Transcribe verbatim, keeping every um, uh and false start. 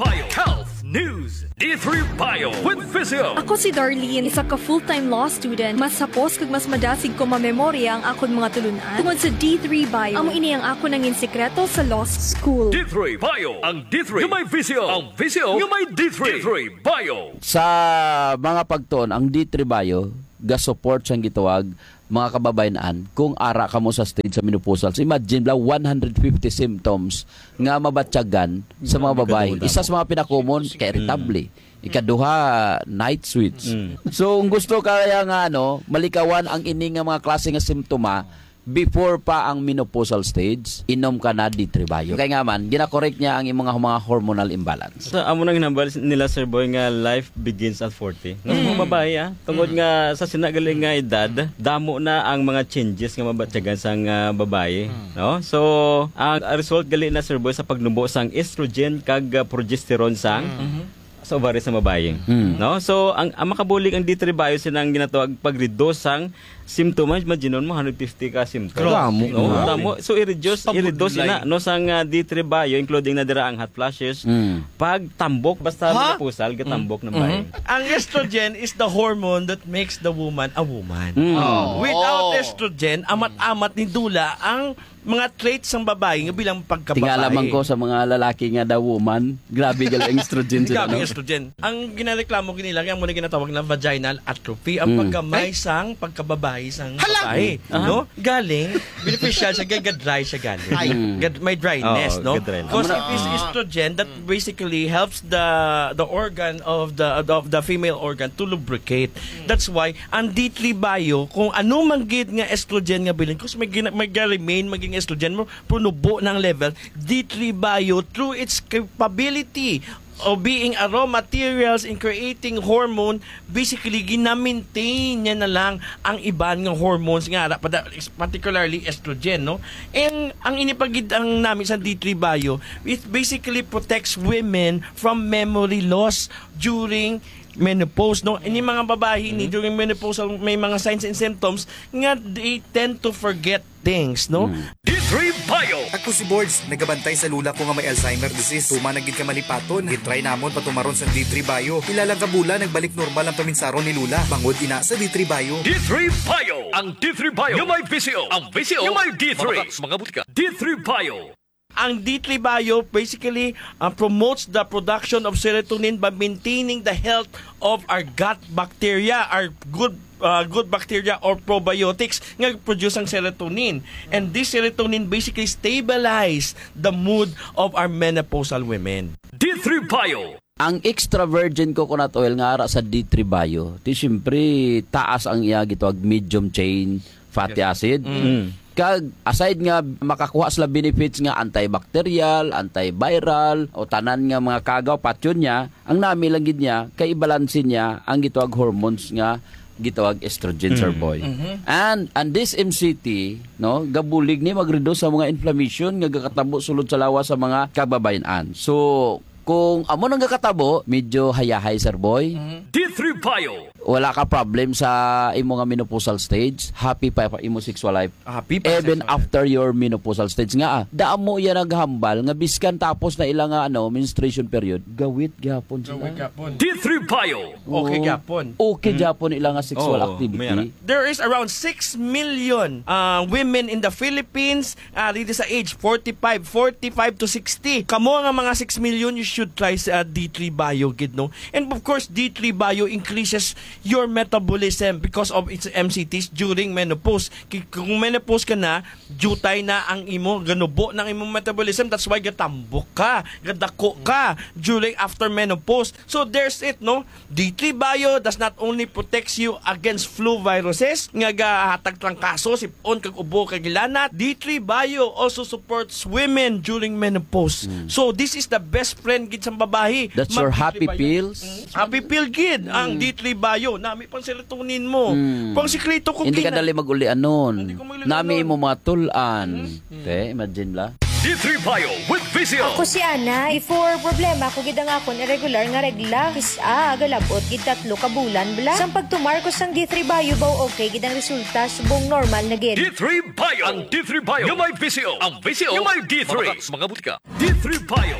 Bio Health News. D three Bio with Physio. Ako si Darlene, isa ka full-time law student. Mas sapos kag mas madasig ko mamemorya ang akon mga tulunan tungod sa D three Bio. Amo ini ang ako nangin sekreto sa law school. D three Bio. Ang D three yung may Physio. Ang Physio yung may D three. D three Bio. Sa mga pagton, ang D three Bio ga-support siyang gitawag mga kababayan kung ara ka mo sa stage sa menopausal. So imagine la one hundred fifty symptoms nga mabatyagan sa mga babae. Isa sa mga pinakomon kay irritable. Ikaduha, night sweats. Mm. So kung gusto kaya nga ano, malikawan ang ini nga mga klase nga simptoma before pa ang menopausal stage, inom ka na D three Bio. Kaya nga man, gina-correct niya ang imong mga hormonal imbalance. So, amo nang hinambal nila, Sir Boy, nga life begins at forty. Nga mm. mga babae, ha? Tungod mm. nga sa sinagaling nga edad, damo na ang mga changes nga mabatyagan sa uh, babae. Mm. No? So, ang result gali na, Sir Boy, sa pagnubo sang estrogen kag uh, progesterone sang mm-hmm. sa ovaries sa babae. Mm. No? So, ang, ang makabulig ang D three Bio sinang ginatawag pag-reduce sang symptoms, imagine mo one hundred fifty ka symptoms. Gramo. No? Gramo. So i-reduce, i-reduce na no sang uh, D three Bio including na dira ang hot flashes, mm. pag tambok basta huh? pusal gatambok mm. ng bayi. Mm-hmm. Ang estrogen is the hormone that makes the woman a woman. Mm. Oh. Without estrogen, amat-amat ni dula ang mga traits ng babae nga bilang pagkababae. Tingalaman ko sa mga lalaki nga daw woman, grabe gal estrogen sila. Grabe no? estrogen. Ang ginareklamo kinila, yung muna ginatawag na vaginal atrophy, ang mm. pagkamay sang pagkababae sang babae. Uh-huh. No? Galing, beneficial siya, gag-dry siya galing. Gad, may dryness, oh, no? Because it is estrogen that basically helps the the organ of the of the female organ to lubricate. That's why, ang D three Bio, kung ano man gid nga estrogen nga bilin, kasi may, may remain maging estrogen mo, punubo ng level, D three Bio, through its capability of being a raw materials in creating hormone, basically gina-maintain niya na lang ang iban ng hormones nga, particularly estrogen, no? And ang inipagid ang namin sa D three Bio, it basically protects women from memory loss during menopause, no? Ini mga babae ni during menopause may mga signs and symptoms nga they tend to forget things, no? Mm. D three Bio. Ako si Boards, nagabantay sa lula ko nga may Alzheimer disease. Tuma nagid ka malipaton. Gitry namon patumaron sa D three Bio. Ilalang kabula nagbalik normal ang paminsaron ni Lula. Bangod ina sa D three Bio. D three Bio. Ang D three Bio yung may Physio. Ang Physio yung may D three. Mga, mga butika. D three Bio. Ang D three Bio basically uh, promotes the production of serotonin by maintaining the health of our gut bacteria, our good uh, good bacteria or probiotics nga produce ang serotonin. And this serotonin basically stabilize the mood of our menopausal women. D three Bio. Ang extra virgin coconut oil nga ara sa D three Bio, di syempre taas ang iya gitawag medium chain fatty acid. Mm. Kag aside nga makakuha sila benefits nga antibacterial, antiviral o tanan nga mga kagaw patyon niya, ang nami lang gid niya kay ibalansin niya ang gitawag hormones nga gitawag estrogen, mm. Sir Boy. Mm-hmm. And and this M C T, no, gabulig ni mag-reduce sa mga inflammation nga gakatabo sulod sa lawas sa mga kababayan. So kung amo nang gakatabo, medyo hayahay, Sir Boy. Mm-hmm. D three Bio. Wala ka problem sa imo nga menopausal stage, happy pa pa imo sexual life. Happy pa even after your menopausal stage nga. Ah, daamo iya naghambal nga biskan tapos na ila nga ano menstruation period, gawit gyapon sila. Gawit gyapon. D three Bio. Okay gyapon. Okay gyapon ila nga sexual oh, activity. There is around six million uh, women in the Philippines uh, dito sa age forty-five, forty-five to sixty. Kamo nga mga six million, you should try sa uh, D three Bio gid, no? And of course D three Bio increases your metabolism because of its M C Ts during menopause. Kung menopause ka na, jutay na ang imo, ganubo ng imong metabolism. That's why gatambok ka, gadako ka during after menopause. So there's it, no? D three Bio does not only protects you against flu viruses, nga gahatag trangkaso, sipon kag ubo kag gilanat. D three Bio also supports women during menopause. Mm. So this is the best friend gid sa babae. That's your happy pills. Mm. Happy pill gid mm. ang D three Bio. Nami pang serotonin mo. Mm. Pang siklito ko hindi ka dali mag-ulian nun. Nami mo mga tulan. Mm. Te, imagine la. D three Bio with Physio. Ako si Ana, before problema ko gid ang akon irregular nga regla. Isa, galabot gid tatlo ka bulan bla. Sang pagtumar ko sang D three Bio baw okay gid ang resulta subong normal na gid. D three Bio. Ang D three Bio yung may Physio. Ang Physio yung may D three. Mga, mga butika. D three Bio.